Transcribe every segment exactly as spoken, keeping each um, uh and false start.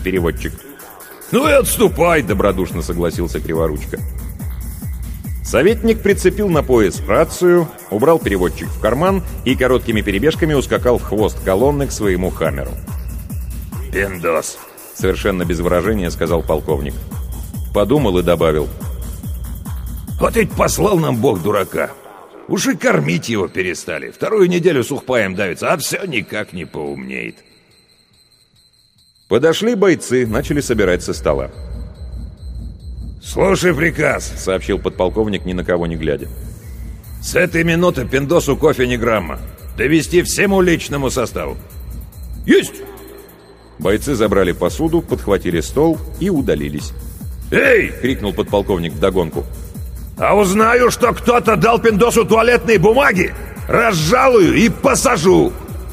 переводчик. «Ну и отступай!» — добродушно согласился Криворучка. Советник прицепил на пояс рацию, убрал переводчик в карман и короткими перебежками ускакал в хвост колонны к своему хаммеру. «Пиндос!» — совершенно без выражения сказал полковник. Подумал и добавил. «Вот ведь послал нам Бог дурака. Уж и кормить его перестали. Вторую неделю сухпаем давится, а все никак не поумнеет». Подошли бойцы, начали собирать со стола. «Слушай приказ», — сообщил подполковник, ни на кого не глядя. «С этой минуты пиндосу кофе ни грамма. Довести всему личному составу». «Есть!» Бойцы забрали посуду, подхватили стол и удалились. «Эй!» — крикнул подполковник вдогонку. «А узнаю, что кто-то дал пиндосу туалетные бумаги, разжалую и посажу!»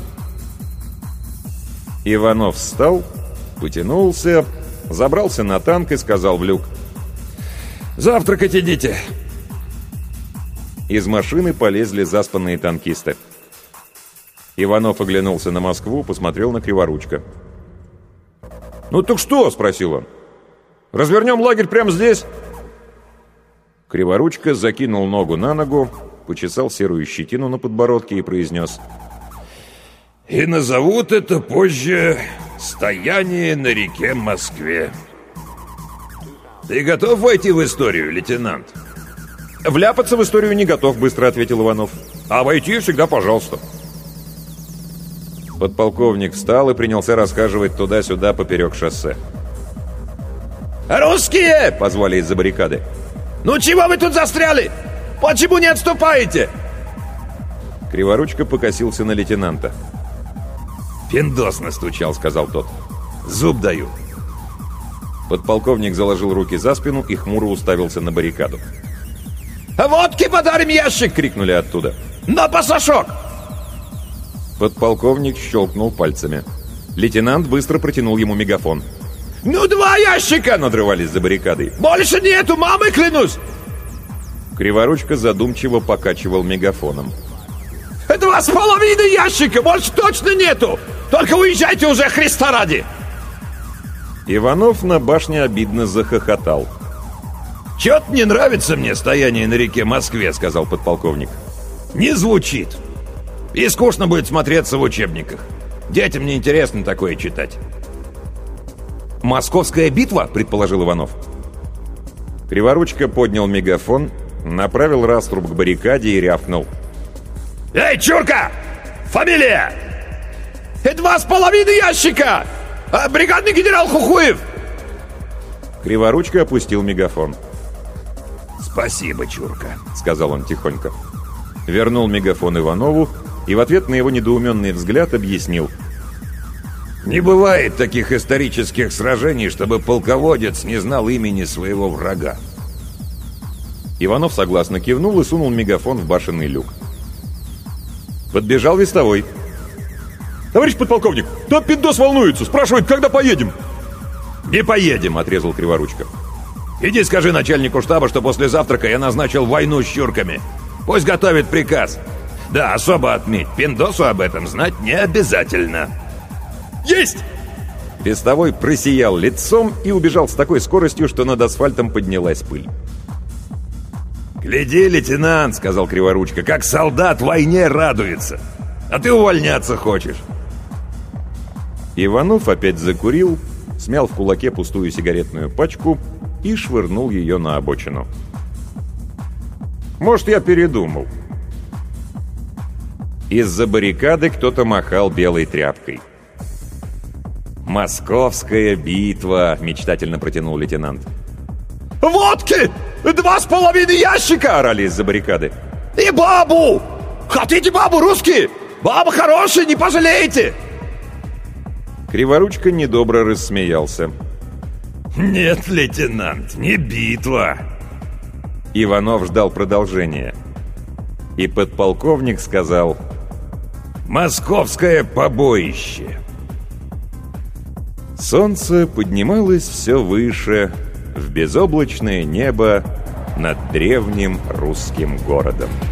Иванов встал, потянулся, забрался на танк и сказал в люк: «Завтракать идите!» Из машины полезли заспанные танкисты. Иванов оглянулся на Москву, посмотрел на Криворучка. «Ну так что?» — спросил он. «Развернем лагерь прямо здесь?» Криворучка закинул ногу на ногу, почесал серую щетину на подбородке и произнес: «И назовут это позже «Стояние на реке Москве». Ты готов войти в историю, лейтенант?» «Вляпаться в историю не готов», — быстро ответил Иванов. «А войти всегда пожалуйста». Подполковник встал и принялся расхаживать туда-сюда поперек шоссе. «Русские!» — позвали из-за баррикады. «Ну чего вы тут застряли? Почему не отступаете?» Криворучка покосился на лейтенанта. «Пиндос настучал», — сказал тот. «Зуб даю». Подполковник заложил руки за спину и хмуро уставился на баррикаду. «Водки подарим ящик!» — крикнули оттуда. «На пасашок!» Подполковник щелкнул пальцами. Лейтенант быстро протянул ему мегафон. «Ну, два ящика!» — надрывались за баррикадой. «Больше нету, мамой клянусь!» Криворучка задумчиво покачивал мегафоном. «Два с половиной ящика! Больше точно нету! Только уезжайте уже, Христа ради!» Иванов на башне обидно захохотал. «Чё-то не нравится мне стояние на реке Москве», — сказал подполковник. «Не звучит. И скучно будет смотреться в учебниках. Детям не интересно такое читать». «Московская битва?» — предположил Иванов. Криворучка поднял мегафон, направил раструб к баррикаде и рявкнул. «Эй, чурка! Фамилия!» «Два с половиной ящика! А, бригадный генерал Хухуев!» Криворучка опустил мегафон. «Спасибо, чурка», — сказал он тихонько. Вернул мегафон Иванову и в ответ на его недоуменный взгляд объяснил. «Не бывает таких исторических сражений, чтобы полководец не знал имени своего врага». Иванов согласно кивнул и сунул мегафон в башенный люк. Подбежал вестовой. «Товарищ подполковник, тот пиндос волнуется, спрашивает, когда поедем?» «Не поедем», — отрезал Криворучка. «Иди скажи начальнику штаба, что после завтрака я назначил войну с чурками. Пусть готовит приказ. Да, особо отметь, пиндосу об этом знать не обязательно». «Есть!» Вестовой просиял лицом и убежал с такой скоростью, что над асфальтом поднялась пыль. «Гляди, лейтенант», — сказал Криворучка, — «как солдат войне радуется. А ты увольняться хочешь». Иванов опять закурил, смял в кулаке пустую сигаретную пачку и швырнул ее на обочину. «Может, я передумал». Из-за баррикады кто-то махал белой тряпкой. «Московская битва», — мечтательно протянул лейтенант. «Водки! Два с половиной ящика!» — орали из-за баррикады. «И бабу! Хотите бабу, русские? Баба хорошая, не пожалеете!» Криворучка недобро рассмеялся. «Нет, лейтенант, не битва!» Иванов ждал продолжения. И подполковник сказал: «Московское побоище!» Солнце поднималось все выше, в безоблачное небо над древним русским городом.